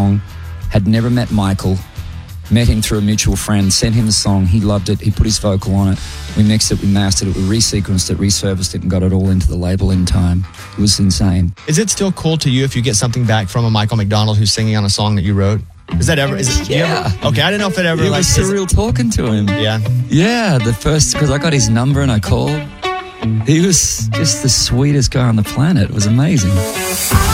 song, had never met Michael, met him through a mutual friend, sent him the song, he loved it, he put his vocal on it, we mixed it, we mastered it, we resequenced it, resurfaced it, and got it all into the label in time. It was insane. Is it still cool to you if you get something back from a Michael McDonald who's singing on a song that you wrote? Is that ever? Yeah. Okay, I didn't know if it ever. It was surreal talking to him. Yeah. Yeah, because I got his number and I called. He was just the sweetest guy on the planet. It was amazing.